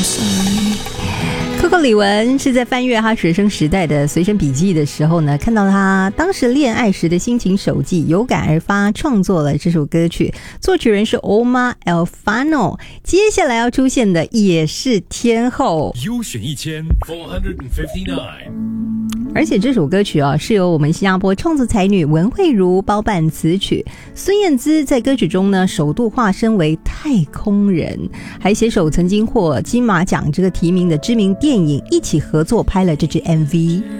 Coco 李玟是在翻阅他学生时代的随身笔记的时候呢，看到他当时恋爱时的心情手记，有感而发创作了这首歌曲，作曲人是 Omar Alfano， 接下来要出现的也是天后， 优选1459， 而且这首歌曲是由我们新加坡创作才女文慧茹包办词曲，孙燕姿在歌曲中呢首度化身为太空人，还携手曾经获金马奖这个提名的知名电影一起合作拍了这支 MV。